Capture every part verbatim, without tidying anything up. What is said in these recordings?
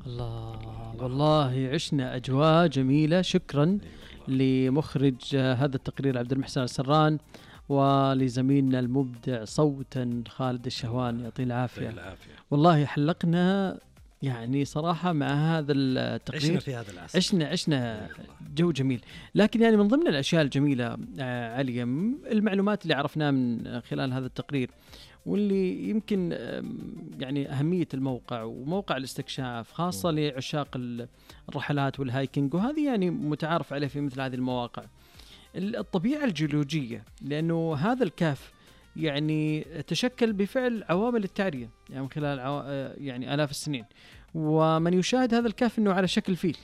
الله والله عشنا أجواء جميلة. شكرا لمخرج هذا التقرير عبد المحسن السران، ولزميلنا المبدع صوتا خالد الشهوان، يعطيه العافية. والله حلقنا يعني صراحة مع هذا التقرير، عشنا في هذا العصر، عشنا عشنا جو جميل. لكن يعني من ضمن الأشياء الجميلة علي المعلومات اللي عرفناها من خلال هذا التقرير، واللي يمكن يعني أهمية الموقع وموقع الاستكشاف خاصة لعشاق الرحلات والهايكينج، وهذه يعني متعارف عليه في مثل هذه المواقع. الطبيعة الجيولوجية، لأنه هذا الكهف يعني تشكل بفعل عوامل التعرية يعني من خلال عو... يعني آلاف السنين، ومن يشاهد هذا الكهف أنه على شكل فيل.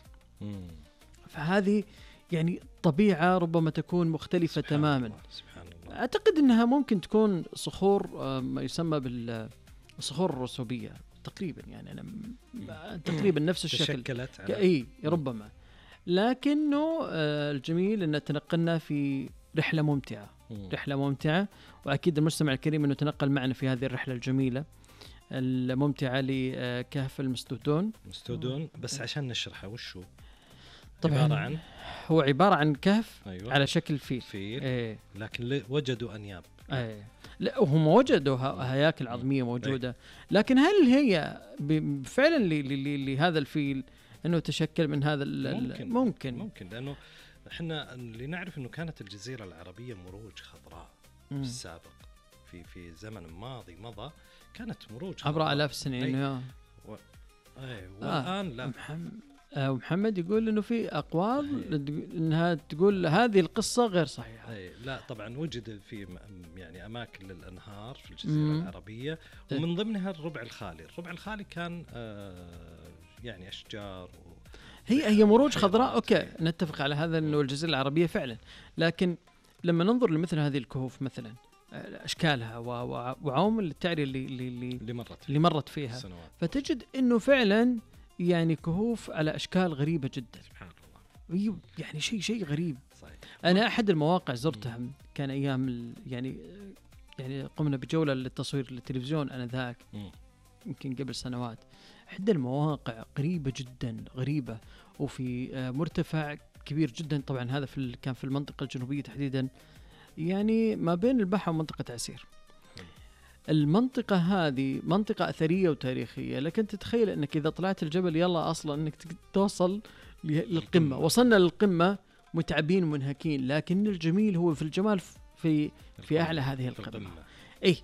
فهذه يعني طبيعة ربما تكون مختلفة سبحان تماما. الله. سبحان الله. أعتقد أنها ممكن تكون صخور ما يسمى بالصخور الرسوبية تقريبا، يعني أنا تقريبا نفس الشكل تشكلت على... أي ربما. لكنه الجميل أن تنقلنا في رحلة ممتعة، رحلة ممتعة، وأكيد المستمع الكريم أنه تنقل معنا في هذه الرحلة الجميلة الممتعة لكهف المستودون. مستودون بس عشان نشرحه وشو طبعا عبارة عن هو عبارة عن كهف أيوة. على شكل فيل, فيل. ايه. لكن وجدوا أنياب ايه. لا هم وجدوا هياكل عظمية موجودة ايه. لكن هل هي فعلا لهذا الفيل أنه تشكل من هذا ممكن ممكن ممكن لأنه احنا اللي نعرف أنه كانت الجزيرة العربية مروج خضراء في السابق، في في زمن ماضي مضى كانت مروج خضراء عبر آلاف السنين. أي. و... أي. والآن آه. لا. محمد محمد يقول إنه في أقوال إنها تقول هذه القصة غير صحيحة. أي. لا طبعا وجد في يعني أماكن للأنهار في الجزيرة مم. العربية، ومن ضمنها الربع الخالي. الربع الخالي كان آه يعني أشجار و... هي هي مروج خضراء. أوكي نتفق على هذا إنه الجزيرة العربية فعلا، لكن لما ننظر لمثل هذه الكهوف مثلا أشكالها وعوامل التعرية اللي اللي اللي مرت, اللي مرت فيها السنوات. فتجد إنه فعلا يعني كهوف على أشكال غريبة جدا. سبحان الله. يعني شيء شيء غريب. صحيح. أنا أحد المواقع زرتها كان أيام يعني يعني قمنا بجولة للتصوير للتلفزيون أنا ذاك يمكن قبل سنوات. أحد المواقع قريبة جدا غريبة وفي مرتفع كبير جدا. طبعا هذا في كان في المنطقة الجنوبية تحديدا، يعني ما بين البحر ومنطقة عسير. المنطقة هذه منطقة أثرية وتاريخية، لكن تتخيل أنك إذا طلعت الجبل يلا أصلا أنك توصل للقمة. وصلنا للقمة متعبين ومنهكين، لكن الجميل هو في الجمال في في أعلى هذه القمة. إيه.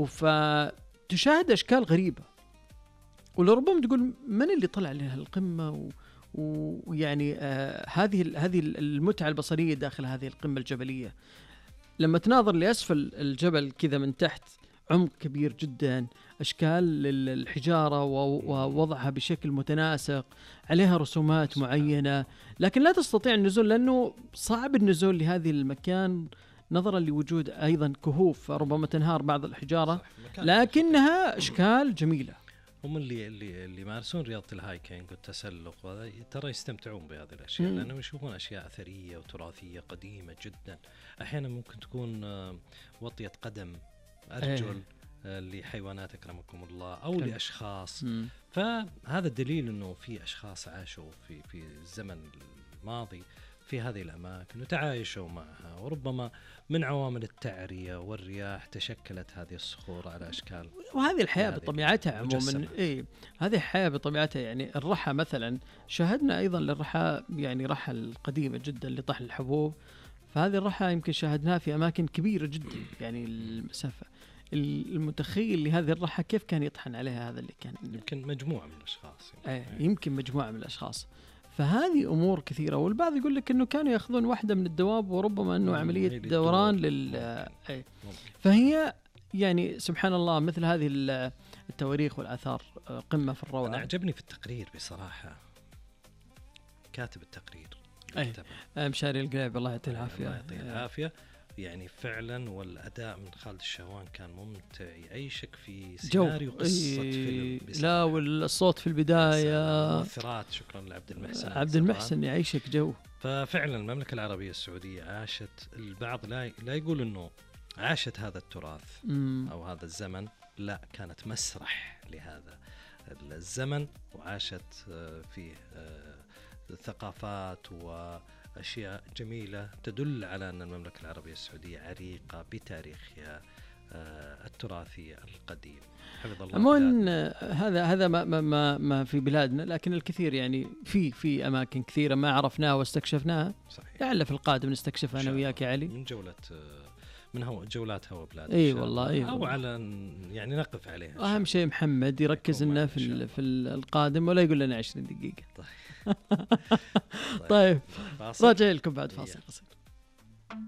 وفتشاهد أشكال غريبة، ولربما تقول من اللي طلع لها القمة، ويعني آه هذه هذه المتعة البصرية داخل هذه القمة الجبلية. لما تناظر لأسفل الجبل كذا من تحت عمق كبير جدا، أشكال الحجارة ووضعها بشكل متناسق، عليها رسومات معينة، لكن لا تستطيع النزول لأنه صعب النزول لهذه المكان نظرا لوجود أيضا كهوف ربما تنهار بعض الحجارة، لكنها أشكال جميلة. هم اللي اللي اللي يمارسون رياضة الهايكينج والتسلق وهذا ترى يستمتعون بهذه الأشياء، لأنهم يشوفون أشياء أثرية وتراثية قديمة جدا. أحيانا ممكن تكون وطية قدم، أرجل أيه. لحيوانات أكرمكم الله أو كم. لأشخاص. مم. فهذا الدليل أنه في أشخاص عاشوا في في الزمن الماضي في هذه الأماكن وتعايشوا معها، وربما من عوامل التعرية والرياح تشكلت هذه الصخور على أشكال. وهذه الحياة بطبيعتها عموما. إيه هذه الحياة بطبيعتها. يعني الرحى مثلا شاهدنا أيضا للرحى، يعني رحى القديمة جدا لطحن الحبوب، فهذه الرحى يمكن شاهدناها في أماكن كبيرة جدا. يعني المسافة المتخيل لهذه الرحى كيف كان يطحن عليها هذا اللي كان يمكن مجموعة من الأشخاص. يعني. آه يمكن مجموعة من الأشخاص. فهذه أمور كثيرة. والبعض يقول لك أنه كانوا يأخذون واحدة من الدواب وربما أنه عملية دوران لل أي. فهي يعني سبحان الله مثل هذه التواريخ والآثار قمة في الروعة. أنا أعجبني في التقرير بصراحة كاتب التقرير أي. مشاري القليب الله يعطيه العافية. الله يعطيه العافية. يعني فعلا والأداء من خالد الشهوان كان ممتع، يعيشك في سيناريو قصة إيه فيلم. لا والصوت في البداية مؤثرات. شكرا لعبد المحسن. عبد المحسن يعيشك جو. ففعلا المملكة العربية السعودية عاشت. البعض لا لا يقول إنه عاشت هذا التراث مم. أو هذا الزمن، لا كانت مسرح لهذا. الزمن وعاشت فيه ثقافات وأشياء جميلة تدل على أن المملكة العربية السعودية عريقة بتاريخها التراثي القديم. حفظ الله. عموما هذا هذا ما ما ما في بلادنا، لكن الكثير يعني في في اماكن كثيره ما عرفناها واستكشفناها. صحيح. لعل في القادم نستكشفها انا وياك يا علي من جوله من هو جولات هوا بلاد. اي والله اي او على يعني نقف عليها. اهم شيء محمد يركز لنا في في القادم ولا يقول لنا عشرين دقيقه. طيب طيب راجع لكم بعد فاصل قصير.